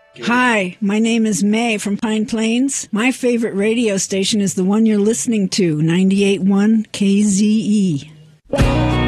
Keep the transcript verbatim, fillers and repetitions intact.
Hi, my name is May from Pine Plains. My favorite radio station is the one you're listening to, ninety-eight point one K Z E.